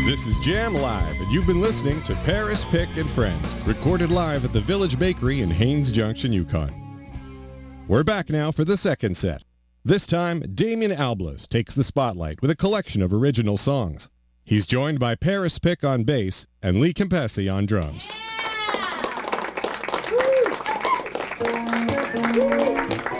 This is Jam Live, and you've been listening to Paris Pick and Friends, recorded live at the Village Bakery in Haines Junction, Yukon. We're back now for the second set. This time, Damien Alblas takes the spotlight with a collection of original songs. He's joined by Paris Pick on bass and Lee Campesi on drums.